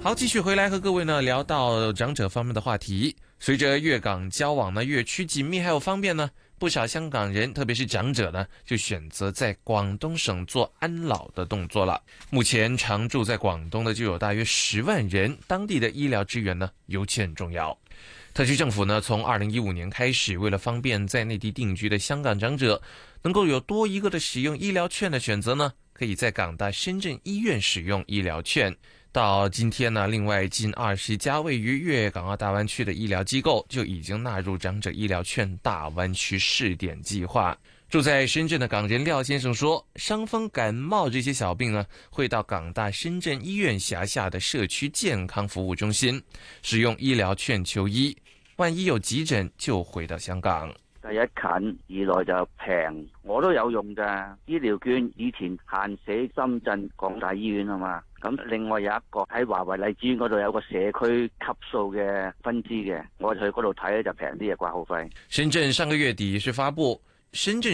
好，继续回来和各位呢聊到长者方面的话题。随着粤港交往呢越趋紧密还有方便呢，不少香港人特别是长者呢就选择在广东省做安老的动作了。目前常住在广东的就有大约10万人，当地的医疗资源呢尤其很重要。特区政府呢从2015年开始，为了方便在内地定居的香港长者能够有多一个的使用医疗券的选择呢，可以在港大深圳医院使用医疗券。到今天呢，另外近20家位于粤港澳大湾区的医疗机构就已经纳入长者医疗券大湾区试点计划。住在深圳的港人廖先生说，伤风感冒这些小病呢，会到港大深圳医院辖下的社区健康服务中心使用医疗券求醫，萬一有急診就回到香港。 第一近，二來就平，我都有用㗎。醫療券以前限死深圳港大醫院啊嘛，咁另外有一個喺華為荔枝園嗰度有個社區級數嘅分支嘅，我去嗰度睇咧就平啲嘅掛號費。 深圳上個月底是發布深圳